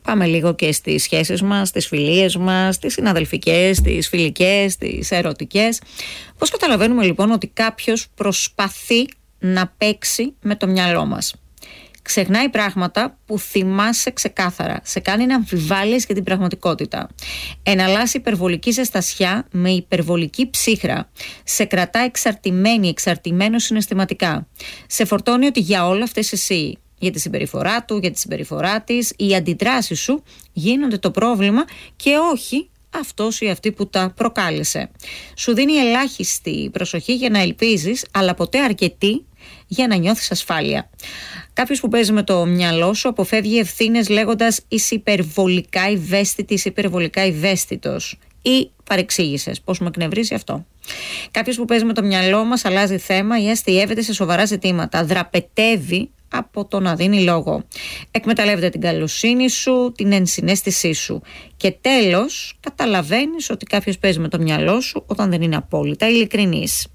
Πάμε λίγο και στις σχέσεις μας, στις φιλίες μας, τις συναδελφικές, τις φιλικές, τις ερωτικές. Πώς καταλαβαίνουμε λοιπόν ότι κάποιος προσπαθεί να παίξει με το μυαλό μας? Ξεχνάει πράγματα που θυμάσαι ξεκάθαρα. Σε κάνει να αμφιβάλλεις για την πραγματικότητα. Εναλλάσσει υπερβολική ζεστασιά με υπερβολική ψύχρα. Σε κρατά εξαρτημένο συναισθηματικά. Σε φορτώνει ότι για όλα φταίς εσύ. Για τη συμπεριφορά του, για τη συμπεριφορά της, οι αντιδράσεις σου γίνονται το πρόβλημα και όχι αυτός ή αυτή που τα προκάλεσε. Σου δίνει ελάχιστη προσοχή για να ελπίζεις, αλλά ποτέ αρκετή για να νιώθεις ασφάλεια. Κάποιος που παίζει με το μυαλό σου αποφεύγει ευθύνες λέγοντας είσαι υπερβολικά ευαίσθητη, είσαι υπερβολικά ευαίσθητος, ή παρεξήγησες. Πώς με εκνευρίζει αυτό? Κάποιος που παίζει με το μυαλό μας αλλάζει θέμα ή αστειεύεται σε σοβαρά ζητήματα. Δραπετεύει από το να δίνει λόγο. Εκμεταλλεύεται την καλοσύνη σου, την ενσυναίσθησή σου. Και τέλος, καταλαβαίνεις ότι κάποιος παίζει με το μυαλό σου όταν δεν είναι απόλυτα ειλικρινής.